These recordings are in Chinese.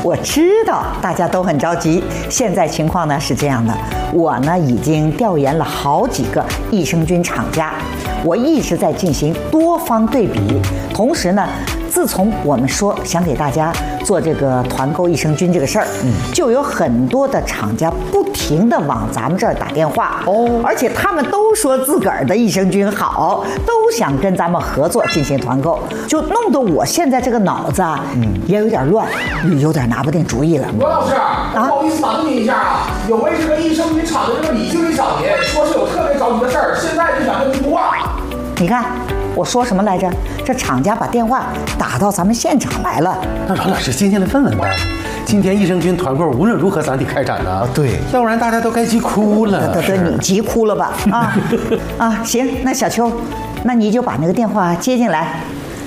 我知道大家都很着急。现在情况呢是这样的，我呢已经调研了好几个益生菌厂家，我一直在进行多方对比。同时呢，自从我们说想给大家做这个团购益生菌这个事儿，就有很多的厂家不停地往咱们这儿打电话而且他们都说自个儿的益生菌好，都想跟咱们合作进行团购，就弄得我现在这个脑子也有点乱，有点拿不定主意了。 罗老师，不好意思打断您一下啊，有位这个益生菌厂的这个李经理找您，说是有特别着急的事儿，现在就想跟您通话。 你看我说什么来着？这厂家把电话打到咱们现场来了。 那阮老师今天来问问呗，今天益生菌团购无论如何咱得开展呢？ 对， 要不然大家都该急哭了。 对，你急哭了吧？行，那小秋，那你就把那个电话接进来。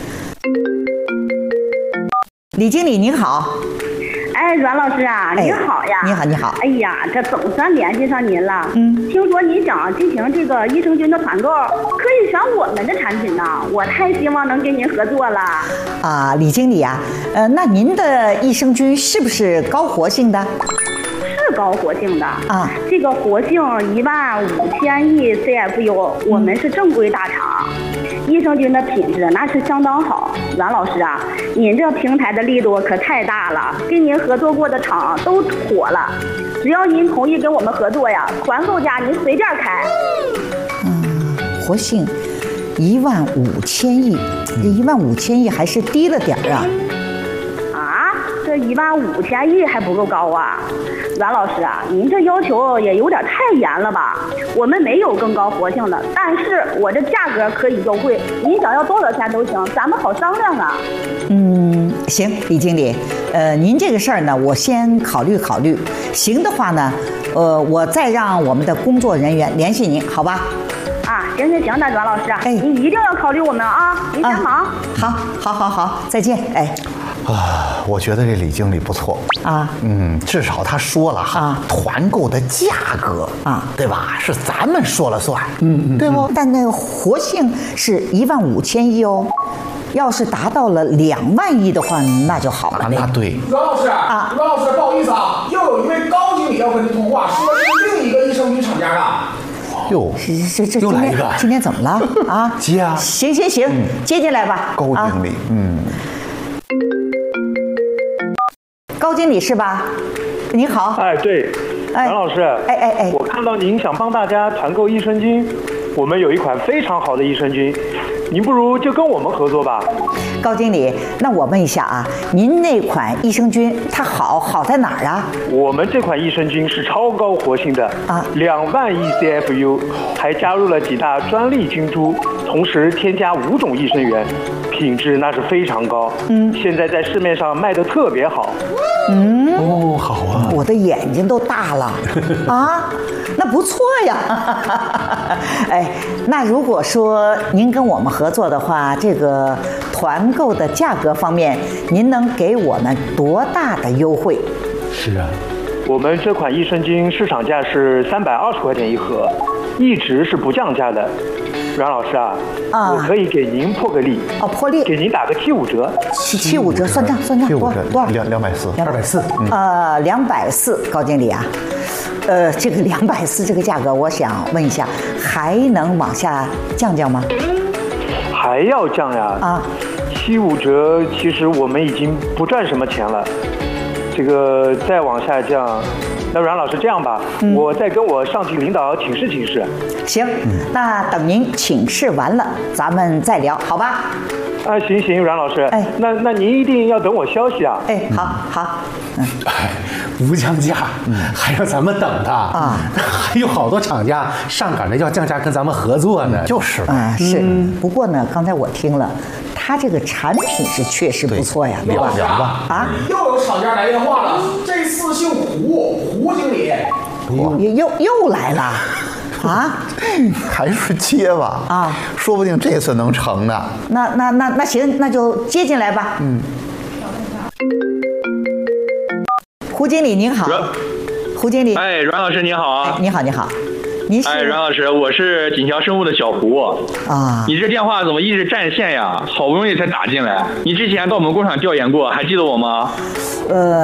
李经理您好。 哎，阮老师啊，您好呀！ 你好，你好。 哎呀，这总算联系上您了。听说您想进行这个益生菌的团购，可以选我们的产品呢，我太希望能跟您合作了。 啊，李经理啊，那您的益生菌是不是高活性的？ 是高活性的啊， 这个活性15000亿 CFU，我们是正规大厂。益生菌的品质那是相当好，阮老师啊，您这平台的力度可太大了，跟您合作过的厂都火了，只要您同意跟我们合作呀，团购价您随便开。 活性15000亿，这15000亿还是低了点儿啊。 这15000亿还不够高啊，阮老师啊，您这要求也有点太严了吧？我们没有更高活性的，但是我这价格可以优惠，您想要多少钱都行，咱们好商量啊。 行，李经理，您这个事儿呢，我先考虑考虑，行的话呢，我再让我们的工作人员联系您，好吧？ 行，那阮老师啊，你一定要考虑我们啊，您先忙。 好，再见， 我觉得这李经理不错至少他说了团购的价格对吧？是咱们说了算，对不？ 但那个活性是15000亿哦，要是达到了2万亿的话，那就好了。 那对。 阮老师阮老师，不好意思啊，又有一位高经理要跟您通话，说是另一个益生菌厂家的。 哟， 这又来一个， 今天怎么了啊？ 接啊！ 行，接进来吧。 高经理， 高经理是吧？你好。 对，阮老师，我看到您想帮大家团购益生菌，我们有一款非常好的益生菌，您不如就跟我们合作吧。 高经理，那我问一下啊，您那款益生菌它好在哪儿啊？ 我们这款益生菌是超高活性的2万亿 CFU， 还加入了几大专利菌株，同时添加5种益生元，品质那是非常高。现在在市面上卖得特别好。 好啊！ 我的眼睛都大了那不错呀。那如果说您跟我们合作的话，这个团购的价格方面，您能给我们多大的优惠？ 是啊， 我们这款益生菌市场价是320块钱一盒，一直是不降价的。阮老师我可以给您破个例破例， 给您打个75折。 75折，算账多少 ？240。 240，高经理啊，这个240这个价格，我想问一下，还能往下降吗？ 还要降呀？75折，其实我们已经不赚什么钱了，这个再往下降。那阮老师这样吧，我再跟我上级领导请示。 行，那等您请示完了，咱们再聊，好吧？ 行，阮老师。那您一定要等我消息啊。 好。 不降价，还让咱们等他还有好多厂家上赶着要降价跟咱们合作呢。 就是是。不过呢，刚才我听了，他这个产品是确实不错呀，对吧？ 又有厂家来电话了，这次姓胡经理。 又来了。 还是接吧说不定这次能成呢。 那行，那就接进来吧。胡经理您好。胡经理。 阮老师您好啊。 你好。您是？ 阮老师，我是锦桥生物的小胡你这电话怎么一直占线呀？好不容易才打进来。你之前到我们工厂调研过，还记得我吗？